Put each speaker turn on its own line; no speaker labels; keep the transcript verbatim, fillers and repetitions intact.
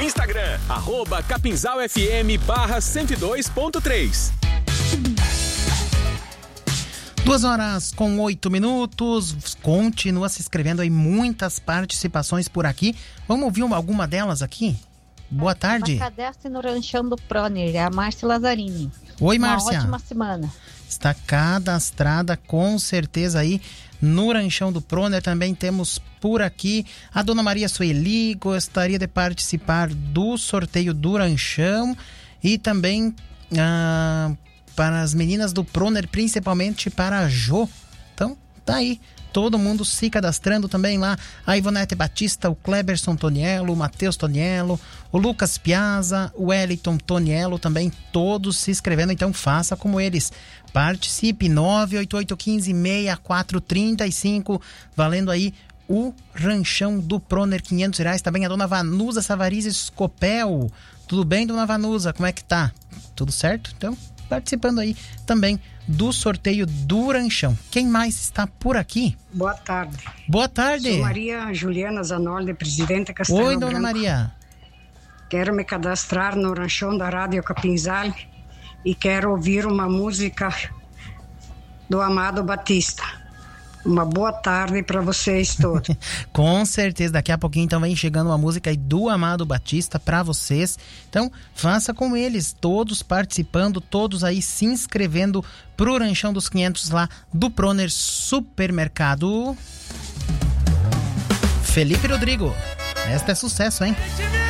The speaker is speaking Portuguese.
Instagram, arroba Capinzal F M barra cento e dois ponto três.
Duas horas com oito minutos. Continua se inscrevendo aí, muitas participações por aqui. Vamos ouvir uma, alguma delas aqui? Boa tarde.
Cadastre no Ranchão do Proner, é a Márcia Lazzarini.
Oi, Márcia.
Uma ótima semana.
Está cadastrada com certeza aí no Ranchão do Proner. Também temos por aqui a Dona Maria Sueli, gostaria de participar do sorteio do Ranchão. E também ah, para as meninas do Proner, principalmente para a Jo. Então, tá aí. Todo mundo se cadastrando também lá. A Ivonete Batista, o Kleberson Toniello, o Matheus Toniello, o Lucas Piazza, o Wellington Toniello também, todos se inscrevendo. Então faça como eles. Participe, nove oito oito um cinco, seis quatro três cinco, valendo aí o Ranchão do Proner, quinhentos reais. Também a Dona Vanusa Savariz Scopel. Tudo bem, Dona Vanusa? Como é que tá? Tudo certo? Então, participando aí também do sorteio do Ranchão. Quem mais está por aqui?
Boa tarde.
Boa tarde.
Sou Maria Juliana Zanolli, presidente Castelo
Oi, Dona
Branco.
Maria.
Quero me cadastrar no Ranchão da Rádio Capinzal e quero ouvir uma música do Amado Batista. Uma boa tarde para vocês todos.
Com certeza, daqui a pouquinho então vem chegando uma música aí do Amado Batista para vocês. Então, faça com eles, todos participando, todos aí se inscrevendo pro Ranchão dos quinhentos lá do Proner Supermercado. Felipe Rodrigo, esta é sucesso, hein?